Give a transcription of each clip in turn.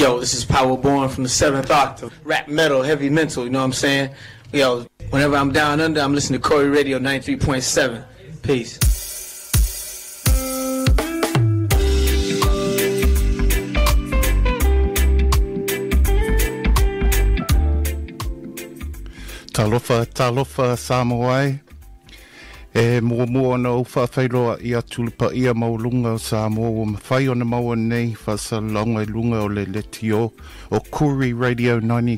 Yo, this is Power Born from the 7th Octave. Rap metal, heavy mental, you know what I'm saying? Yo, whenever I'm down under, I'm listening to Corey Radio 93.7. Peace. Talofa Samoai. Mua no whawhailoa ia tulipa ia maulunga o Samoa. Mawhai o na maua nei whasalonga lunga o le letio o Kuri Radio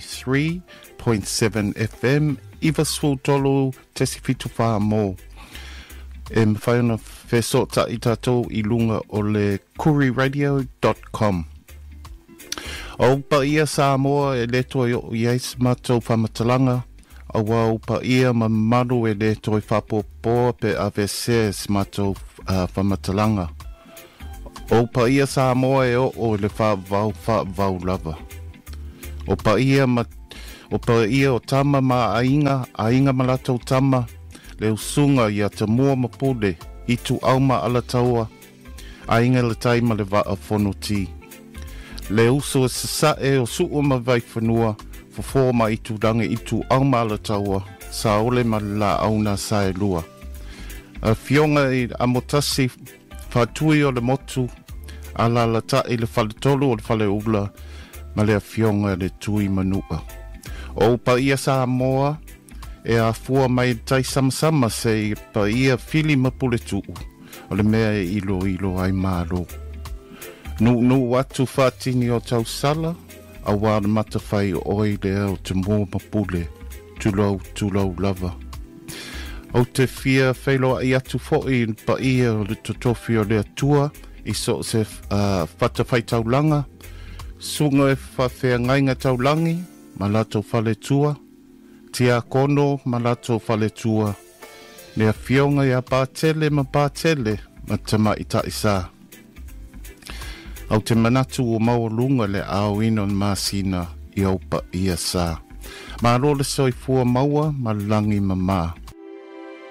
93.7 FM. Iwa Swutolo tesifitu wha mo. Mawhai o na whesota i tatou I lunga o le kuriradio.com. O pa ia Samoa e leto o iais matou whamatalanga. Awa upa ia mamalu e le toi whapopo pe AVC matou whamatalanga. Upa ia Samoa e o le whau lava. Upa ia o tama ma ainga malatou tama le usunga ia te mua mapule I tu auma ala taua ainga le taima le vaa whonuti. Le uso e sasae o suu ma vai whanua Fofoma I tu rangi I tu auma ala taua, sa ole ma la auna sa e lua. A fionga I amotasi, whatui o le motu, ala la ta I le whale tolu o le whale ula, ma le a fionga le tui manua. O pa ia Samoa, e a fua mai tai sama se pa ia fili mapule tuu, o le mea e ilo ai malo. Nu watu whatini o tau sala, a wāna matawhai oi lea o te mō mapule, tūlau lava. O te whia whailoa I atu fōi pa ia o le totofi o lea tua, I so se whatawhai taulanga, sunga e whawhea ngainga taulangi, ma lato whale tua, tia kono ma lato whale tua, lea whionga ia pātele ma tama I taisa. Au te manatu o maulunga le awina masina I aupa ia sa. Ma role soi fua maua ma langi mama.